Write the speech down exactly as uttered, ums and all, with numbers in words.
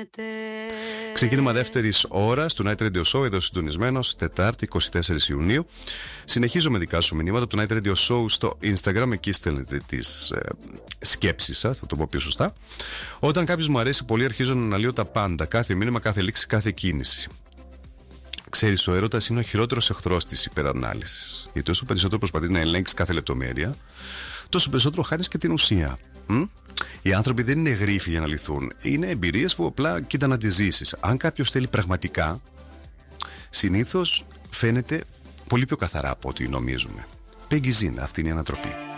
Ξεκίνημα δεύτερης ώρας του Night Radio Show, εδώ συντονισμένος, Τετάρτη εικοστή τέταρτη Ιουνίου. Συνεχίζω με δικά σου μηνύματα του Night Radio Show στο Instagram. Εκεί στέλνετε τις ε, σκέψεις σας, θα το πω πιο σωστά. Όταν κάποιος μου αρέσει πολύ, αρχίζω να αναλύω τα πάντα. Κάθε μήνυμα, κάθε λέξη, κάθε κίνηση. Ξέρεις, ο έρωτας είναι ο χειρότερος εχθρός της υπερανάλυσης. Γιατί όσο περισσότερο προσπαθείς να ελέγξεις κάθε λεπτομέρεια, τόσο περισσότερο χάνεις και την ουσία. Μ? Οι άνθρωποι δεν είναι γρίφοι για να λυθούν. Είναι εμπειρίες που απλά κοίτα να τις ζήσεις. Αν κάποιος θέλει πραγματικά, συνήθως φαίνεται πολύ πιο καθαρά από ό,τι νομίζουμε. Peggy Zin, αυτή είναι η ανατροπή.